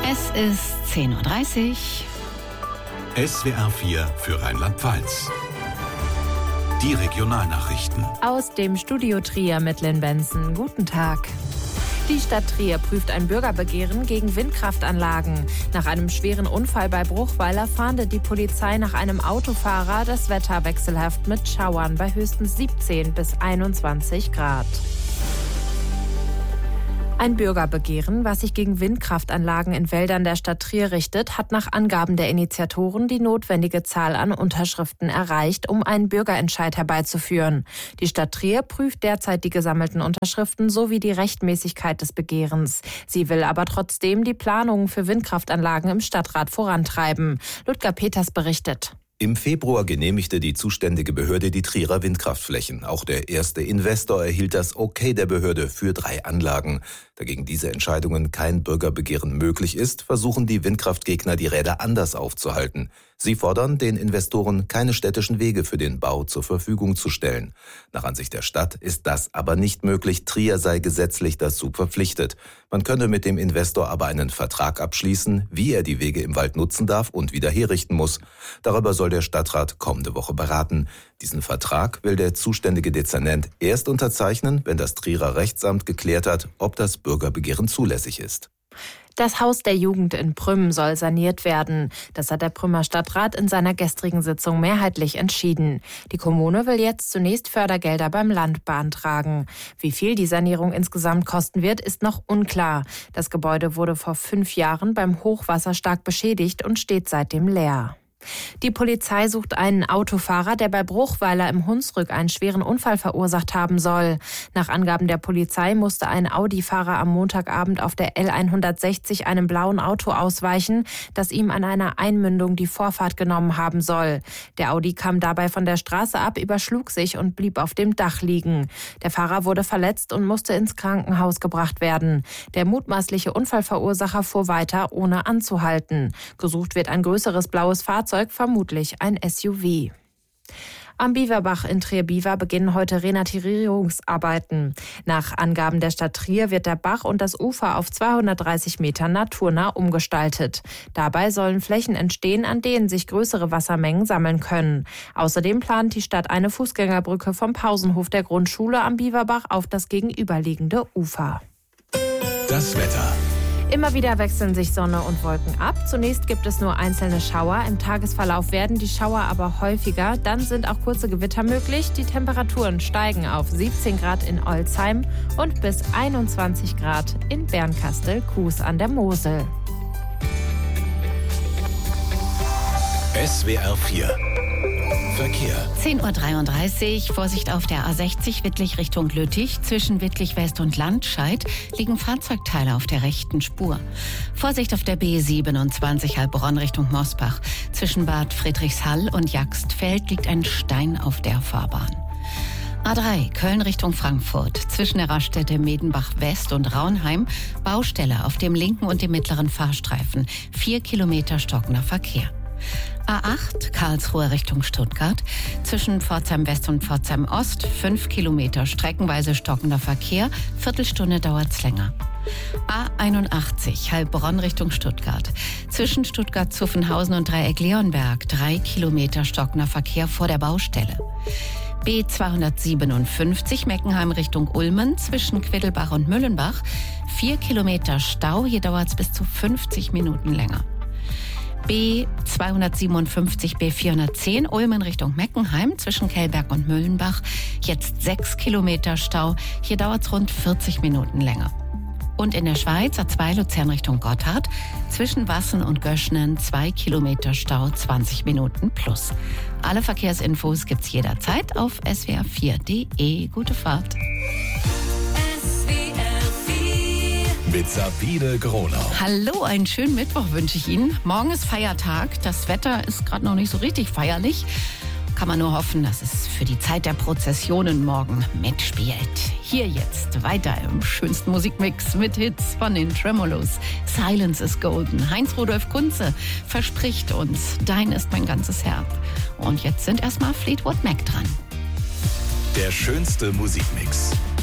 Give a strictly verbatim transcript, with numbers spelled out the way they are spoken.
Es ist zehn Uhr dreißig. S W R vier für Rheinland-Pfalz. Die Regionalnachrichten. Aus dem Studio Trier mit Lynn Benson. Guten Tag. Die Stadt Trier prüft ein Bürgerbegehren gegen Windkraftanlagen. Nach einem schweren Unfall bei Bruchweiler fahndet die Polizei nach einem Autofahrer das Wetter wechselhaft mit Schauern bei höchstens siebzehn bis einundzwanzig Grad. Ein Bürgerbegehren, was sich gegen Windkraftanlagen in Wäldern der Stadt Trier richtet, hat nach Angaben der Initiatoren die notwendige Zahl an Unterschriften erreicht, um einen Bürgerentscheid herbeizuführen. Die Stadt Trier prüft derzeit die gesammelten Unterschriften sowie die Rechtmäßigkeit des Begehrens. Sie will aber trotzdem die Planungen für Windkraftanlagen im Stadtrat vorantreiben. Ludger Peters berichtet. Im Februar genehmigte die zuständige Behörde die Trierer Windkraftflächen. Auch der erste Investor erhielt das Okay der Behörde für drei Anlagen. Da gegen diese Entscheidungen kein Bürgerbegehren möglich ist, versuchen die Windkraftgegner, die Räder anders aufzuhalten. Sie fordern, den Investoren keine städtischen Wege für den Bau zur Verfügung zu stellen. Nach Ansicht der Stadt ist das aber nicht möglich. Trier sei gesetzlich dazu verpflichtet. Man könne mit dem Investor aber einen Vertrag abschließen, wie er die Wege im Wald nutzen darf und wieder herrichten muss. Darüber soll der Stadtrat kommende Woche beraten. Diesen Vertrag will der zuständige Dezernent erst unterzeichnen, wenn das Trierer Rechtsamt geklärt hat, ob das Bürgerbegehren zulässig ist. Das Haus der Jugend in Prüm soll saniert werden. Das hat der Prümer Stadtrat in seiner gestrigen Sitzung mehrheitlich entschieden. Die Kommune will jetzt zunächst Fördergelder beim Land beantragen. Wie viel die Sanierung insgesamt kosten wird, ist noch unklar. Das Gebäude wurde vor fünf Jahren beim Hochwasser stark beschädigt und steht seitdem leer. Die Polizei sucht einen Autofahrer, der bei Bruchweiler im Hunsrück einen schweren Unfall verursacht haben soll. Nach Angaben der Polizei musste ein Audi-Fahrer am Montagabend auf der L hundertsechzig einem blauen Auto ausweichen, das ihm an einer Einmündung die Vorfahrt genommen haben soll. Der Audi kam dabei von der Straße ab, überschlug sich und blieb auf dem Dach liegen. Der Fahrer wurde verletzt und musste ins Krankenhaus gebracht werden. Der mutmaßliche Unfallverursacher fuhr weiter, ohne anzuhalten. Gesucht wird ein größeres blaues Fahrzeug, vermutlich ein S U V. Am Biewerbach in Trier-Biewer beginnen heute Renaturierungsarbeiten. Nach Angaben der Stadt Trier wird der Bach und das Ufer auf zweihundertdreißig Metern naturnah umgestaltet. Dabei sollen Flächen entstehen, an denen sich größere Wassermengen sammeln können. Außerdem plant die Stadt eine Fußgängerbrücke vom Pausenhof der Grundschule am Biewerbach auf das gegenüberliegende Ufer. Das Wetter. Immer wieder wechseln sich Sonne und Wolken ab. Zunächst gibt es nur einzelne Schauer. Im Tagesverlauf werden die Schauer aber häufiger. Dann sind auch kurze Gewitter möglich. Die Temperaturen steigen auf siebzehn Grad in Olzheim und bis einundzwanzig Grad in Bernkastel-Kues an der Mosel. S W R vier Verkehr. zehn Uhr dreiunddreißig. Vorsicht auf der A sechzig Wittlich Richtung Lüttich. Zwischen Wittlich West und Landscheid liegen Fahrzeugteile auf der rechten Spur. Vorsicht auf der B siebenundzwanzig Heilbronn Richtung Mosbach. Zwischen Bad Friedrichshall und Jagstfeld liegt ein Stein auf der Fahrbahn. A drei Köln Richtung Frankfurt. Zwischen der Raststätte Medenbach West und Raunheim Baustelle auf dem linken und dem mittleren Fahrstreifen. Vier Kilometer stockender Verkehr. A acht Karlsruhe Richtung Stuttgart. Zwischen Pforzheim West und Pforzheim Ost fünf Kilometer streckenweise stockender Verkehr. Viertelstunde dauert's länger. A einundachtzig Heilbronn Richtung Stuttgart. Zwischen Stuttgart-Zuffenhausen und Dreieck-Leonberg drei Kilometer stockender Verkehr vor der Baustelle. B zweihundertsiebenundfünfzig Meckenheim Richtung Ulmen. Zwischen Quiddelbach und Müllenbach vier Kilometer Stau. Hier dauert's bis zu fünfzig Minuten länger. B zweihundertsiebenundfünfzig B vierhundertzehn Ulmen Richtung Meckenheim zwischen Kellberg und Müllenbach. Jetzt sechs Kilometer Stau. Hier dauert es rund vierzig Minuten länger. Und in der Schweiz A zwei Luzern Richtung Gotthard. Zwischen Wassen und Göschnen zwei Kilometer Stau, zwanzig Minuten plus. Alle Verkehrsinfos gibt's jederzeit auf S W R vier Punkt de. Gute Fahrt. Mit Sabine Gronau. Hallo, einen schönen Mittwoch wünsche ich Ihnen. Morgen ist Feiertag. Das Wetter ist gerade noch nicht so richtig feierlich. Kann man nur hoffen, dass es für die Zeit der Prozessionen morgen mitspielt. Hier jetzt weiter im schönsten Musikmix mit Hits von den Tremolos. Silence is Golden. Heinz-Rudolf Kunze verspricht uns, dein ist mein ganzes Herz. Und jetzt sind erstmal Fleetwood Mac dran. Der schönste Musikmix.